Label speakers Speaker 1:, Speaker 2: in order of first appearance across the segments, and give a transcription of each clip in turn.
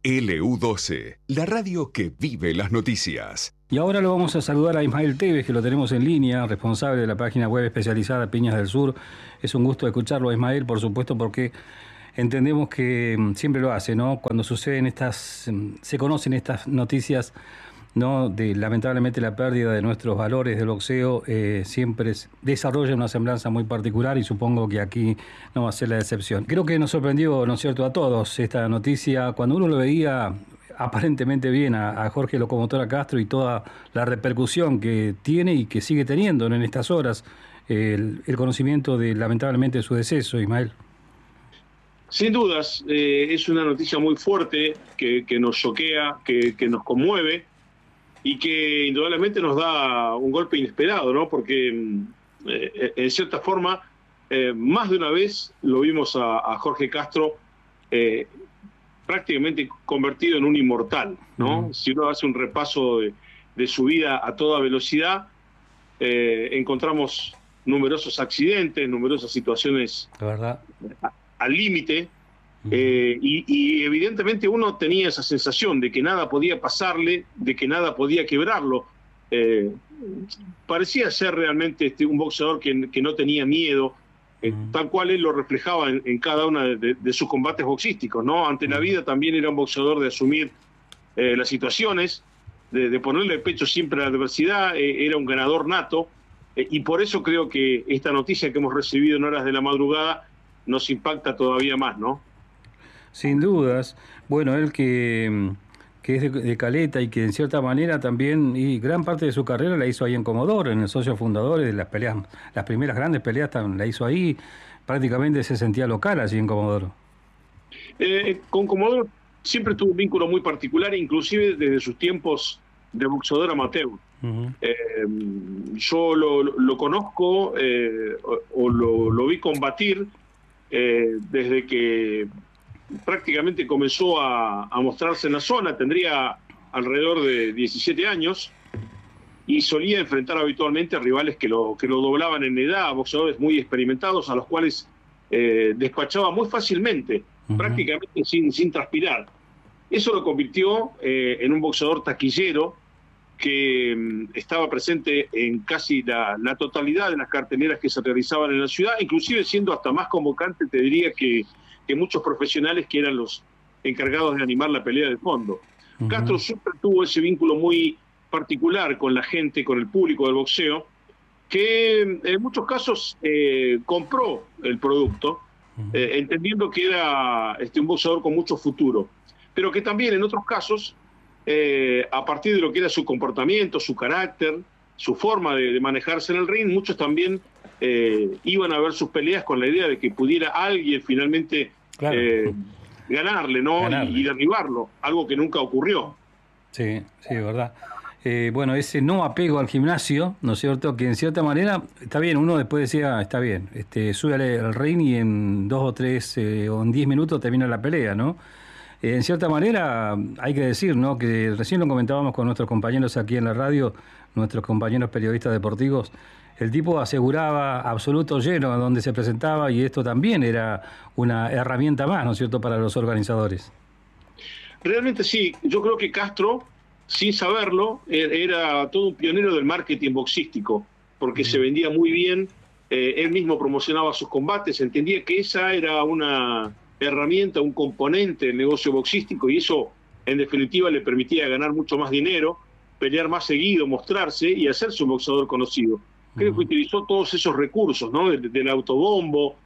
Speaker 1: LU12, la radio que vive las noticias.
Speaker 2: Y ahora lo vamos a saludar a Ismael Tevez, que lo tenemos en línea, responsable de la página web especializada Piñas del Sur. Es un gusto escucharlo, Ismael, por supuesto, porque entendemos que siempre lo hace, ¿no? Cuando suceden se conocen estas noticias, ¿no? De lamentablemente la pérdida de nuestros valores del boxeo, siempre desarrolla una semblanza muy particular y supongo que aquí no va a ser la excepción. Creo que nos sorprendió, ¿no es cierto?, a todos esta noticia cuando uno lo veía aparentemente bien a Jorge Locomotora Castro y toda la repercusión que tiene y que sigue teniendo en estas horas el conocimiento de lamentablemente su deceso, Ismael.
Speaker 3: Sin dudas, es una noticia muy fuerte que nos choquea, que nos conmueve y que indudablemente nos da un golpe inesperado, ¿no? Porque en cierta forma, más de una vez lo vimos a Jorge Castro prácticamente convertido en un inmortal, ¿no? Si uno hace un repaso de su vida a toda velocidad, encontramos numerosos accidentes, numerosas situaciones al límite, y evidentemente uno tenía esa sensación de que nada podía pasarle, de que nada podía quebrarlo. Parecía ser realmente un boxeador que no tenía miedo, tal cual él lo reflejaba en cada uno de sus combates boxísticos, ¿no? Ante la vida también era un boxeador de asumir las situaciones, de ponerle el pecho siempre a la adversidad, era un ganador nato, y por eso creo que esta noticia que hemos recibido en horas de la madrugada nos impacta todavía más, ¿no?
Speaker 2: Sin dudas. Bueno, él que es de Caleta y que en cierta manera también, y gran parte de su carrera la hizo ahí en Comodoro, en el socio fundador de las peleas, las primeras grandes peleas la hizo ahí, prácticamente se sentía local allí en Comodoro.
Speaker 3: Con Comodoro siempre tuvo un vínculo muy particular, inclusive desde sus tiempos de boxeador amateur. Yo lo conozco o lo vi combatir desde que prácticamente comenzó a mostrarse en la zona. Tendría alrededor de 17 años y solía enfrentar habitualmente a rivales que lo doblaban en edad, a boxeadores muy experimentados a los cuales despachaba muy fácilmente, prácticamente sin transpirar. Eso lo convirtió en un boxeador taquillero que estaba presente en casi la totalidad de las carteleras que se realizaban en la ciudad, inclusive siendo hasta más convocante, te diría, que muchos profesionales que eran los encargados de animar la pelea de fondo. Castro siempre tuvo ese vínculo muy particular con la gente, con el público del boxeo, que en muchos casos compró el producto, entendiendo que era un boxeador con mucho futuro, pero que también en otros casos, a partir de lo que era su comportamiento, su carácter, su forma de manejarse en el ring, muchos también iban a ver sus peleas con la idea de que pudiera alguien finalmente ganarle, ¿no? Y derribarlo, algo que nunca ocurrió.
Speaker 2: Sí, verdad. Bueno, ese no apego al gimnasio, ¿no es cierto? Que en cierta manera, está bien, uno después decía, está bien, sube al ring y en 2 o 3 o en 10 minutos termina la pelea, ¿no? En cierta manera, hay que decir, ¿no?, que recién lo comentábamos con nuestros compañeros aquí en la radio, nuestros compañeros periodistas deportivos, el tipo aseguraba absoluto lleno a donde se presentaba y esto también era una herramienta más, ¿no es cierto?, para los organizadores.
Speaker 3: Realmente sí, yo creo que Castro, sin saberlo, era todo un pionero del marketing boxístico, porque se vendía muy bien, él mismo promocionaba sus combates, entendía que esa era una herramienta, un componente del negocio boxístico, y eso en definitiva le permitía ganar mucho más dinero, pelear más seguido, mostrarse y hacerse un boxeador conocido. Creo que utilizó todos esos recursos, ¿no? Del autobombo,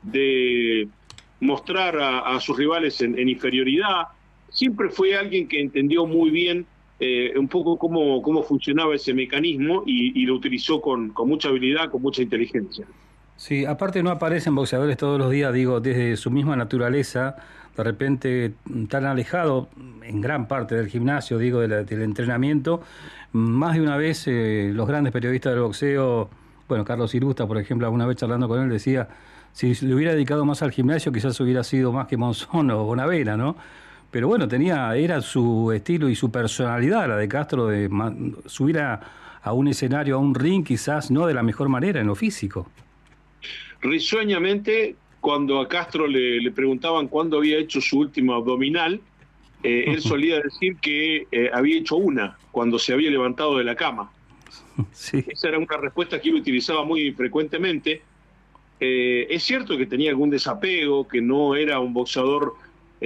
Speaker 3: de mostrar a sus rivales en inferioridad. Siempre fue alguien que entendió muy bien un poco cómo funcionaba ese mecanismo y lo utilizó con mucha habilidad, con mucha inteligencia.
Speaker 2: Sí, aparte no aparecen boxeadores todos los días, digo, desde su misma naturaleza, de repente tan alejado en gran parte del gimnasio, digo, del entrenamiento. Más de una vez los grandes periodistas del boxeo, bueno, Carlos Irusta, por ejemplo, alguna vez charlando con él decía, si le hubiera dedicado más al gimnasio quizás hubiera sido más que Monzón o Bonavena, ¿no? Pero bueno, era su estilo y su personalidad, la de Castro, de subir a un escenario, a un ring, quizás no de la mejor manera, en lo físico.
Speaker 3: Risueñamente, cuando a Castro le preguntaban cuándo había hecho su último abdominal, él solía decir que había hecho una cuando se había levantado de la cama.
Speaker 2: Sí.
Speaker 3: Esa era una respuesta que él utilizaba muy frecuentemente. Es cierto que tenía algún desapego, que no era un boxeador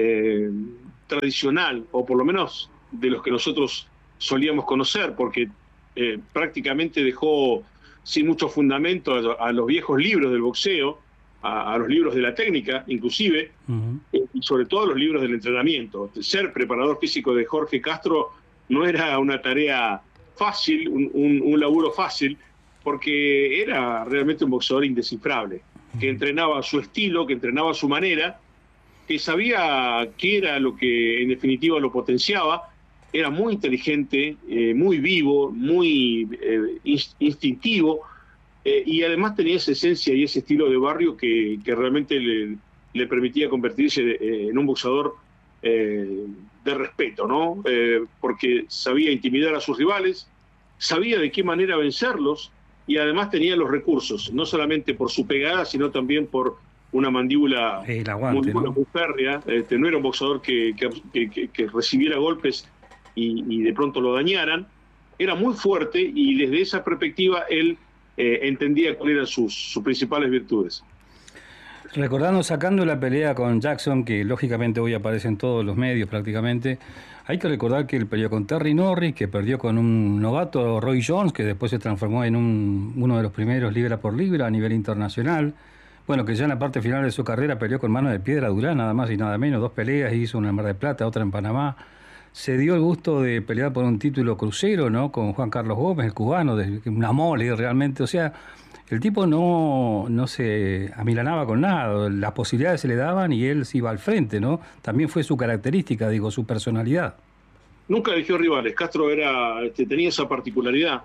Speaker 3: tradicional, o por lo menos de los que nosotros solíamos conocer, porque prácticamente dejó sin mucho fundamento a los viejos libros del boxeo, a los libros de la técnica, inclusive, y sobre todo a los libros del entrenamiento. Ser preparador físico de Jorge Castro no era una tarea fácil, un laburo fácil, porque era realmente un boxeador indescifrable, que entrenaba a su estilo, que entrenaba a su manera, que sabía qué era lo que en definitiva lo potenciaba. Era muy inteligente, muy vivo, muy instintivo, y además tenía esa esencia y ese estilo de barrio que realmente le permitía convertirse en un boxeador de respeto, ¿no? Porque sabía intimidar a sus rivales, sabía de qué manera vencerlos, y además tenía los recursos, no solamente por su pegada, sino también por una mandíbula
Speaker 2: el aguante,
Speaker 3: muy férrea. No era un boxeador que recibiera golpes y de pronto lo dañaran. Era muy fuerte, y desde esa perspectiva él entendía cuáles eran sus principales virtudes.
Speaker 2: Recordando, sacando la pelea con Jackson, que lógicamente hoy aparece en todos los medios prácticamente, hay que recordar que él peleó con Terry Norris, que perdió con un novato, Roy Jones, que después se transformó en uno de los primeros libra por libra a nivel internacional. Bueno, que ya en la parte final de su carrera peleó con Mano de Piedra Durán, nada más y nada menos, 2 peleas, hizo una en Mar del Plata, otra en Panamá. Se dio el gusto de pelear por un título crucero, ¿no? Con Juan Carlos Gómez, el cubano, una mole realmente. O sea, el tipo no se amilanaba con nada, las posibilidades se le daban y él se iba al frente, ¿no? También fue su característica, digo, su personalidad.
Speaker 3: Nunca eligió rivales. Castro tenía esa particularidad.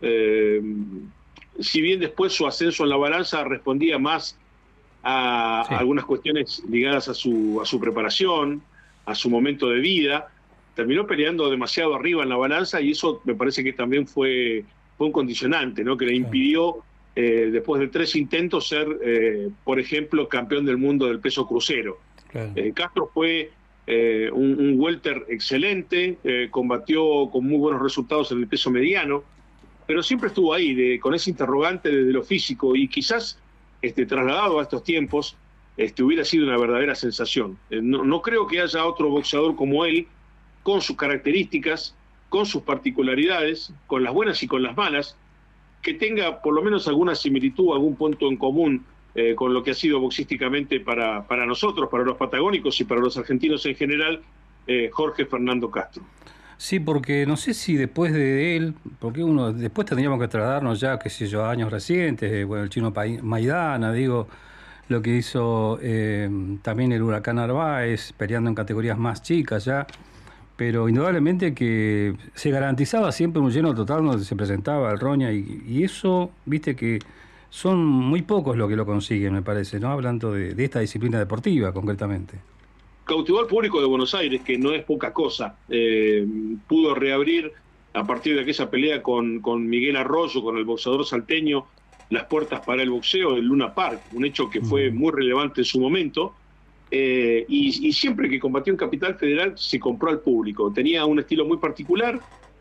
Speaker 3: Si bien después su ascenso en la balanza respondía más a algunas cuestiones ligadas a su preparación, a su momento de vida, terminó peleando demasiado arriba en la balanza, y eso me parece que también fue un condicionante, ¿no? Que le impidió, después de 3 intentos, ser, por ejemplo, campeón del mundo del peso crucero. Claro. Castro fue un welter excelente, combatió con muy buenos resultados en el peso mediano, pero siempre estuvo ahí, con ese interrogante desde lo físico, y quizás trasladado a estos tiempos, hubiera sido una verdadera sensación. No creo que haya otro boxeador como él, con sus características, con sus particularidades, con las buenas y con las malas, que tenga por lo menos alguna similitud, algún punto en común con lo que ha sido boxísticamente para nosotros, para los patagónicos y para los argentinos en general, Jorge Fernando Castro.
Speaker 2: Sí, porque no sé si después de él, porque después tendríamos que trasladarnos ya, qué sé yo, años recientes, bueno, el chino Maidana, digo, lo que hizo también el Huracán Narváez, peleando en categorías más chicas ya, pero indudablemente que se garantizaba siempre un lleno total donde se presentaba el Roña, y eso, viste que son muy pocos los que lo consiguen, me parece, ¿no? Hablando de esta disciplina deportiva concretamente.
Speaker 3: Cautivó al público de Buenos Aires, que no es poca cosa. Pudo reabrir, a partir de aquella pelea con Miguel Arroyo, con el boxeador salteño, las puertas para el boxeo del Luna Park, un hecho que fue muy relevante en su momento, y siempre que combatió en Capital Federal se compró al público. Tenía un estilo muy particular,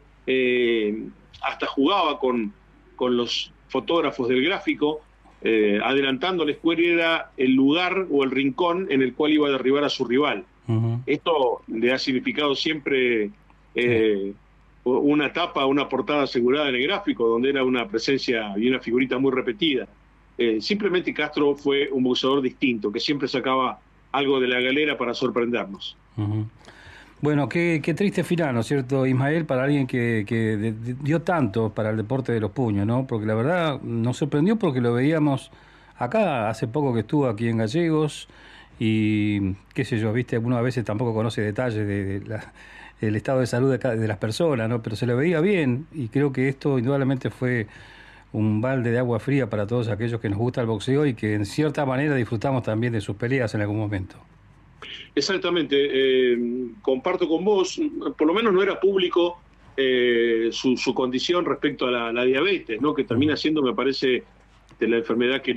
Speaker 3: hasta jugaba con los fotógrafos del gráfico, adelantándoles cuál era el lugar o el rincón en el cual iba a derribar a su rival. Esto le ha significado siempre una tapa, una portada asegurada en el gráfico, donde era una presencia y una figurita muy repetida. Simplemente Castro fue un boxeador distinto, que siempre sacaba algo de la galera para sorprendernos.
Speaker 2: Bueno, qué triste final, ¿no es cierto, Ismael, para alguien que dio tanto para el deporte de los puños, ¿no? Porque la verdad nos sorprendió porque lo veíamos acá hace poco que estuvo aquí en Gallegos, y qué sé yo, viste, uno a veces tampoco conoce detalles del estado de salud de las personas, ¿no? Pero se lo veía bien, y creo que esto indudablemente fue un balde de agua fría para todos aquellos que nos gusta el boxeo y que en cierta manera disfrutamos también de sus peleas en algún momento.
Speaker 3: Exactamente, comparto con vos, por lo menos no era público su condición respecto a la diabetes, ¿no? Que termina siendo, me parece, de la enfermedad que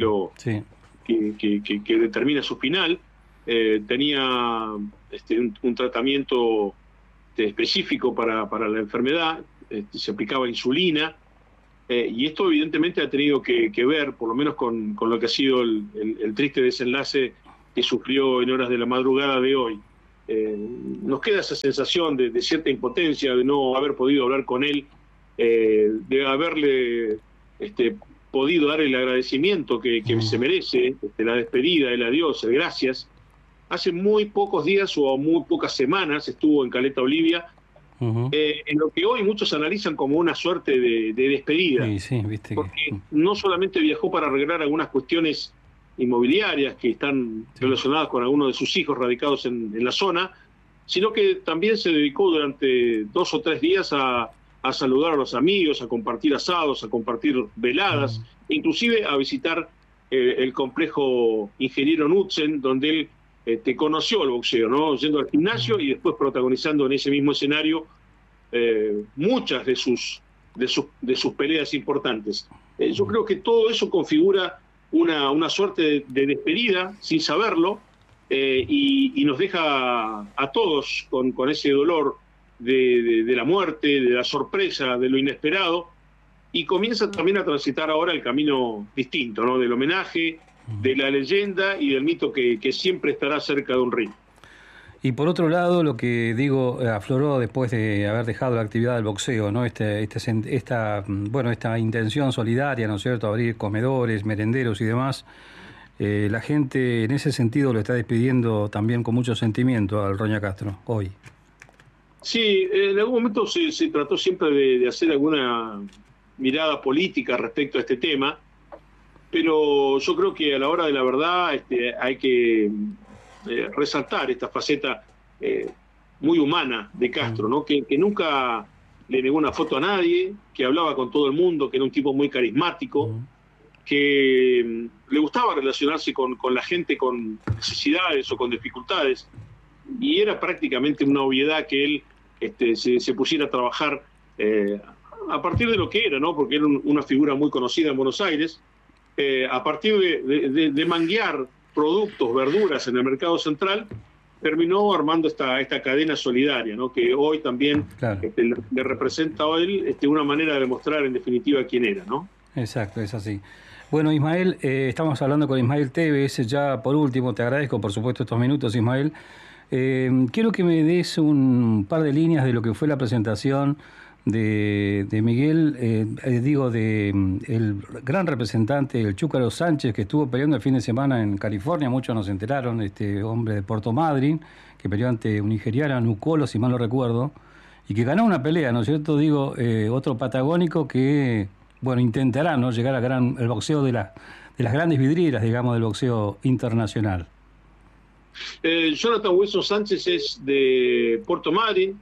Speaker 3: determina su final. Tenía un tratamiento específico para la enfermedad, se aplicaba insulina, y esto evidentemente ha tenido que ver, por lo menos con lo que ha sido el triste desenlace que sufrió en horas de la madrugada de hoy. Nos queda esa sensación de cierta impotencia, de no haber podido hablar con él, de haberle podido dar el agradecimiento que se merece, la despedida, el adiós, el gracias. Hace muy pocos días o muy pocas semanas estuvo en Caleta Olivia, en lo que hoy muchos analizan como una suerte de despedida,
Speaker 2: sí, viste
Speaker 3: porque no solamente viajó para arreglar algunas cuestiones inmobiliarias que están relacionadas con algunos de sus hijos radicados en la zona, sino que también se dedicó durante 2 o 3 días a saludar a los amigos, a compartir asados, a compartir veladas, inclusive a visitar el complejo Ingeniero Knudsen, donde él conoció el boxeo, ¿no? Yendo al gimnasio y después protagonizando en ese mismo escenario muchas de sus peleas importantes. Yo creo que todo eso configura una suerte de despedida sin saberlo, y nos deja a todos con ese dolor de la muerte, de la sorpresa, de lo inesperado, y comienza también a transitar ahora el camino distinto, ¿no? Del homenaje, de la leyenda y del mito que siempre estará cerca de un ring.
Speaker 2: Y por otro lado, lo que digo, afloró después de haber dejado la actividad del boxeo, ¿no? Esta intención solidaria, ¿no es cierto?, abrir comedores, merenderos y demás. La gente en ese sentido lo está despidiendo también con mucho sentimiento al Roña Castro hoy.
Speaker 3: Sí, en algún momento se trató siempre de hacer alguna mirada política respecto a este tema, pero yo creo que a la hora de la verdad hay que resaltar esta faceta muy humana de Castro, ¿no? Que nunca le negó una foto a nadie, que hablaba con todo el mundo, que era un tipo muy carismático, que le gustaba relacionarse con la gente con necesidades o con dificultades, y era prácticamente una obviedad que él se pusiera a trabajar a partir de lo que era, ¿no? Porque era una figura muy conocida en Buenos Aires, a partir de manguear productos, verduras en el mercado central, terminó armando esta cadena solidaria, ¿no? Que hoy también le representa a él una manera de demostrar en definitiva quién era, ¿no?
Speaker 2: Exacto, es así. Bueno, Ismael, estamos hablando con Ismael Tevez. Ya por último, te agradezco por supuesto estos minutos, Ismael. Quiero que me des un par de líneas de lo que fue la presentación de Miguel, el gran representante, el Chúcaro Sánchez, que estuvo peleando el fin de semana en California. Muchos nos enteraron, este hombre de Puerto Madryn, que peleó ante un nigeriano, Nucolo, si mal no recuerdo, y que ganó una pelea, ¿no es cierto? Otro patagónico que, bueno, intentará, ¿no?, llegar el boxeo de las grandes vidrieras, digamos, del boxeo internacional.
Speaker 3: Jonathan Wilson Sánchez es de Puerto Madryn,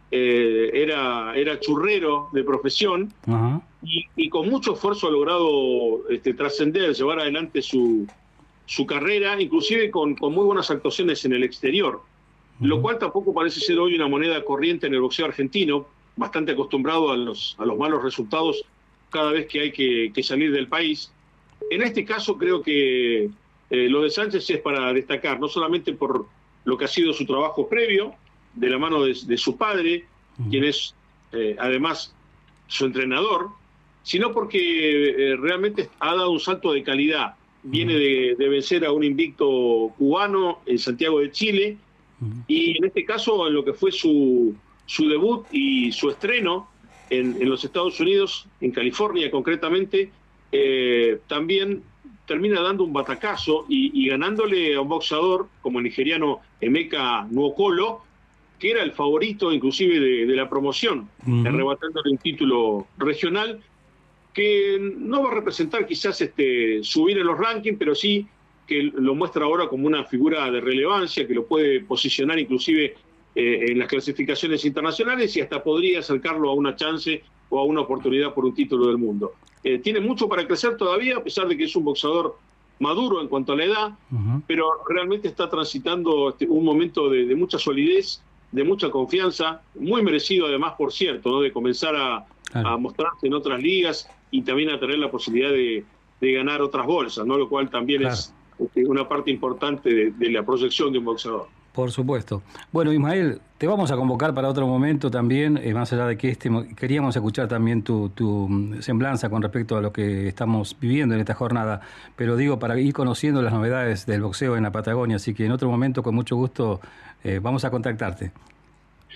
Speaker 3: era churrero de profesión, y con mucho esfuerzo ha logrado trascender, llevar adelante su carrera, inclusive con muy buenas actuaciones en el exterior, lo cual tampoco parece ser hoy una moneda corriente en el boxeo argentino, bastante acostumbrado a los malos resultados cada vez que hay que salir del país. En este caso creo que lo de Sánchez es para destacar, no solamente por lo que ha sido su trabajo previo, de la mano de su padre, quien es además su entrenador, sino porque realmente ha dado un salto de calidad. Viene de vencer a un invicto cubano en Santiago de Chile, y en este caso, en lo que fue su debut y su estreno en los Estados Unidos, en California concretamente, también termina dando un batacazo y ganándole a un boxeador como el nigeriano Emeka Nwokolo, que era el favorito inclusive de la promoción, arrebatándole un título regional que no va a representar quizás subir en los rankings, pero sí que lo muestra ahora como una figura de relevancia, que lo puede posicionar inclusive en las clasificaciones internacionales, y hasta podría acercarlo a una chance o a una oportunidad por un título del mundo. Tiene mucho para crecer todavía, a pesar de que es un boxeador maduro en cuanto a la edad, pero realmente está transitando un momento de mucha solidez, de mucha confianza, muy merecido además, por cierto, ¿no?, de comenzar a mostrarse en otras ligas y también a tener la posibilidad de ganar otras bolsas, ¿no?, lo cual también es una parte importante de la proyección de un boxeador.
Speaker 2: Por supuesto. Bueno, Ismael, te vamos a convocar para otro momento también, más allá de que queríamos escuchar también tu semblanza con respecto a lo que estamos viviendo en esta jornada, pero digo, para ir conociendo las novedades del boxeo en la Patagonia, así que en otro momento, con mucho gusto, vamos a contactarte.